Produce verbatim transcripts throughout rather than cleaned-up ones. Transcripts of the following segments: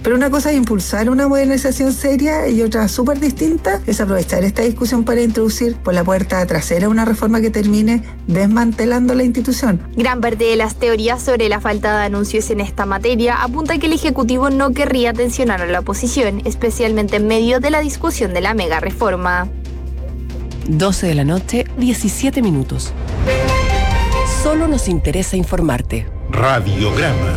Pero una cosa es impulsar una modernización seria y otra súper distinta es aprovechar esta discusión para introducir por la puerta trasera una reforma que termine desmantelando la institución. Gran parte de las teorías sobre la falta de anuncios en esta materia apunta a que el Ejecutivo no querría tensionar a la oposición, especialmente en medio de la discusión de la mega reforma. doce de la noche, diecisiete minutos. Solo nos interesa informarte. Radiograma.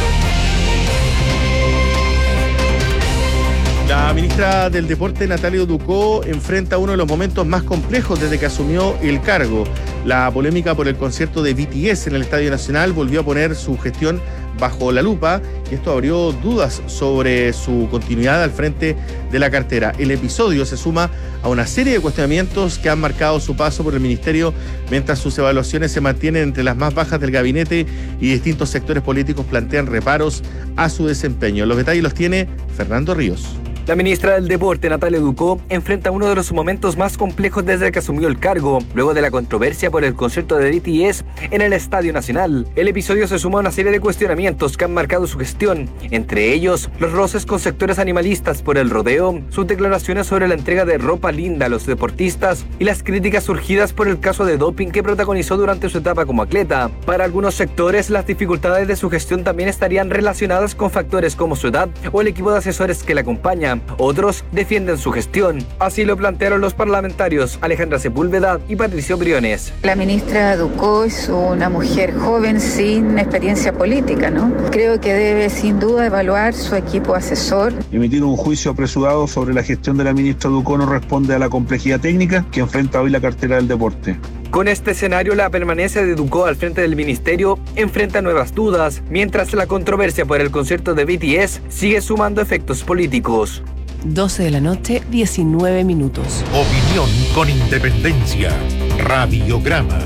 La ministra del Deporte, Natalia Ducó, enfrenta uno de los momentos más complejos desde que asumió el cargo. La polémica por el concierto de B T S en el Estadio Nacional volvió a poner su gestión bajo la lupa y esto abrió dudas sobre su continuidad al frente de la cartera. El episodio se suma a una serie de cuestionamientos que han marcado su paso por el ministerio, mientras sus evaluaciones se mantienen entre las más bajas del gabinete y distintos sectores políticos plantean reparos a su desempeño. Los detalles los tiene Fernando Ríos. La ministra del Deporte, Natalia Ducó, enfrenta uno de los momentos más complejos desde que asumió el cargo, luego de la controversia por el concierto de B T S en el Estadio Nacional. El episodio se suma a una serie de cuestionamientos que han marcado su gestión, entre ellos los roces con sectores animalistas por el rodeo, sus declaraciones sobre la entrega de ropa linda a los deportistas y las críticas surgidas por el caso de doping que protagonizó durante su etapa como atleta. Para algunos sectores, las dificultades de su gestión también estarían relacionadas con factores como su edad o el equipo de asesores que la acompaña. Otros defienden su gestión. Así lo plantearon los parlamentarios Alejandra Sepúlveda y Patricio Briones. La ministra Ducó es una mujer joven sin experiencia política, ¿no? Creo que debe sin duda evaluar su equipo asesor. Emitir un juicio apresurado sobre la gestión de la ministra Ducó no responde a la complejidad técnica que enfrenta hoy la cartera del deporte. Con este escenario, la permanencia de Ducó al frente del ministerio enfrenta nuevas dudas, mientras la controversia por el concierto de B T S sigue sumando efectos políticos. doce de la noche, diecinueve minutos. Opinión con independencia. Radiograma.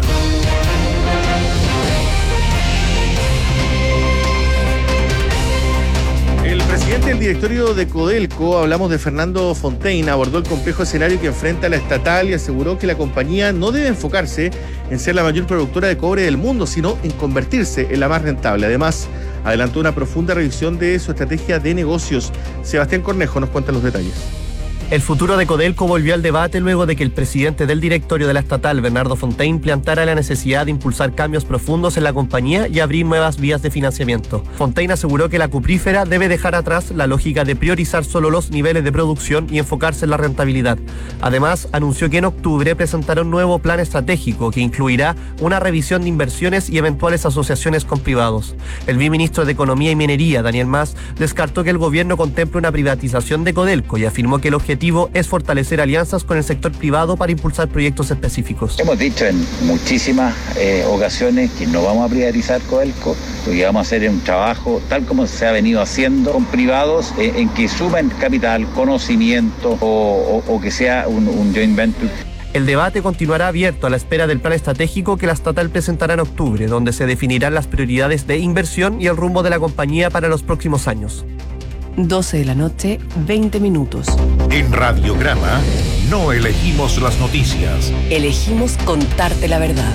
El presidente del directorio de Codelco, hablamos de Fernando Fontaine, abordó el complejo escenario que enfrenta la estatal y aseguró que la compañía no debe enfocarse en ser la mayor productora de cobre del mundo, sino en convertirse en la más rentable. Además, adelantó una profunda revisión de su estrategia de negocios. Sebastián Cornejo nos cuenta los detalles. El futuro de Codelco volvió al debate luego de que el presidente del directorio de la estatal, Bernardo Fontaine, planteara la necesidad de impulsar cambios profundos en la compañía y abrir nuevas vías de financiamiento. Fontaine aseguró que la cuprífera debe dejar atrás la lógica de priorizar solo los niveles de producción y enfocarse en la rentabilidad. Además, anunció que en octubre presentará un nuevo plan estratégico que incluirá una revisión de inversiones y eventuales asociaciones con privados. El viceministro de Economía y Minería, Daniel Mas, descartó que el gobierno contemple una privatización de Codelco y afirmó que el objetivo es fortalecer alianzas con el sector privado para impulsar proyectos específicos. Hemos dicho en muchísimas eh, ocasiones que no vamos a privatizar Codelco, lo que vamos a hacer es un trabajo tal como se ha venido haciendo con privados eh, en que sumen capital, conocimiento o, o, o que sea un, un joint venture. El debate continuará abierto a la espera del plan estratégico que la estatal presentará en octubre, donde se definirán las prioridades de inversión y el rumbo de la compañía para los próximos años. doce de la noche, veinte minutos. En Radiograma no elegimos las noticias. Elegimos contarte la verdad.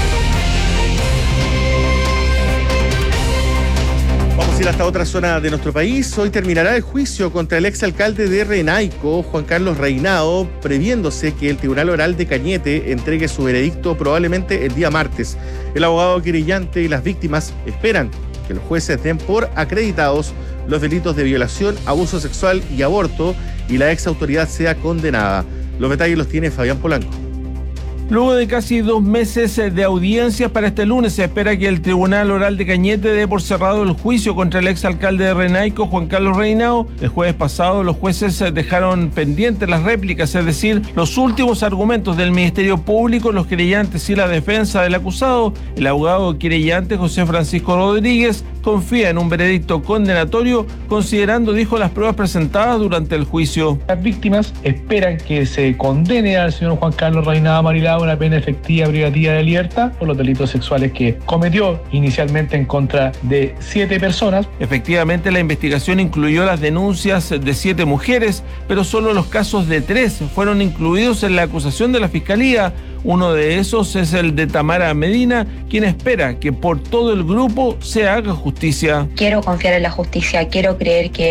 Vamos a ir hasta otra zona de nuestro país. Hoy terminará el juicio contra el exalcalde de Renaico, Juan Carlos Reinao, previéndose que el Tribunal Oral de Cañete entregue su veredicto probablemente el día martes. El abogado querellante y las víctimas esperan que los jueces den por acreditados los delitos de violación, abuso sexual y aborto y la ex autoridad sea condenada. Los detalles los tiene Fabián Polanco. Luego de casi dos meses de audiencias para este lunes, se espera que el Tribunal Oral de Cañete dé por cerrado el juicio contra el exalcalde de Renaico, Juan Carlos Reinao. El jueves pasado, los jueces dejaron pendientes las réplicas, es decir, los últimos argumentos del Ministerio Público, los querellantes y la defensa del acusado. El abogado querellante, José Francisco Rodríguez, confía en un veredicto condenatorio, considerando, dijo, las pruebas presentadas durante el juicio. Las víctimas esperan que se condene al señor Juan Carlos Reinao Marilao una pena efectiva privativa de libertad por los delitos sexuales que cometió inicialmente en contra de siete personas. Efectivamente, la investigación incluyó las denuncias de siete mujeres, pero solo los casos de tres fueron incluidos en la acusación de la Fiscalía. Uno de esos es el de Tamara Medina, quien espera que por todo el grupo se haga justicia. Quiero confiar en la justicia, quiero creer que